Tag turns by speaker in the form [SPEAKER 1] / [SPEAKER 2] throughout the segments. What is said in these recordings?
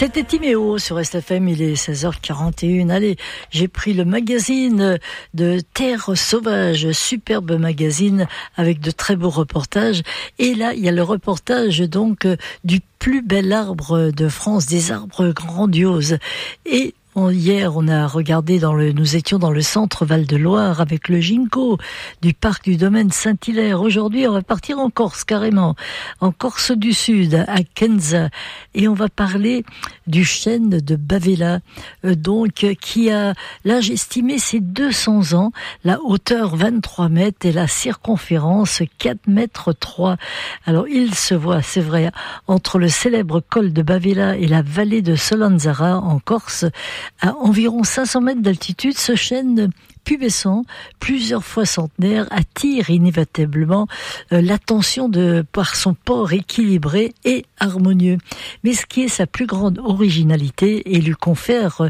[SPEAKER 1] C'était Timéo sur SFM, il est 16h41. Allez, j'ai pris le magazine de Terre Sauvage, superbe magazine avec de très beaux reportages. Et là, il y a le reportage donc du plus bel arbre de France, des arbres grandioses. Et hier, on a regardé nous étions dans le centre Val-de-Loire avec le ginkgo du parc du domaine Saint-Hilaire. Aujourd'hui, on va partir en Corse, carrément. En Corse du Sud, à Kenza. Et on va parler du chêne de Bavela, qui a l'âge estimé, c'est 200 ans, la hauteur 23 mètres et la circonférence 4 mètres 3. Alors, il se voit, c'est vrai, entre le célèbre col de Bavela et la vallée de Solanzara en Corse. À environ 500 mètres d'altitude, ce chêne pubescent, plusieurs fois centenaire, attire inévitablement l'attention par son port équilibré et harmonieux. Mais ce qui est sa plus grande originalité et lui confère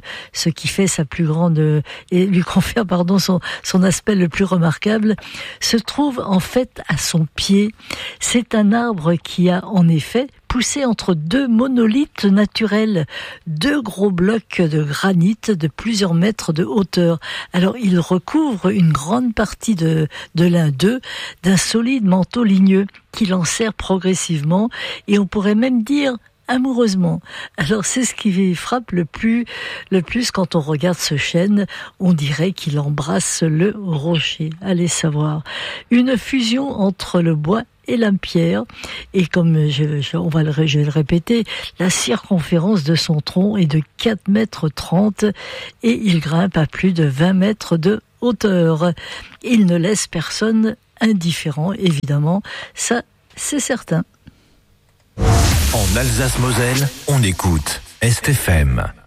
[SPEAKER 1] son aspect le plus remarquable, se trouve en fait à son pied. C'est un arbre qui a en effet poussé entre deux monolithes naturels, deux gros blocs de granit de plusieurs mètres de hauteur. Alors il recouvre une grande partie de l'un d'eux d'un solide manteau ligneux qui l'enserre progressivement et on pourrait même dire amoureusement. Alors c'est ce qui frappe le plus quand on regarde ce chêne, on dirait qu'il embrasse le rocher. Allez savoir. Une fusion entre le bois et la pierre, et comme je vais le répéter, la circonférence de son tronc est de 4 mètres 30 et il grimpe à plus de 20 mètres de hauteur. Il ne laisse personne indifférent, évidemment, ça c'est certain.
[SPEAKER 2] En Alsace-Moselle, on écoute SFM.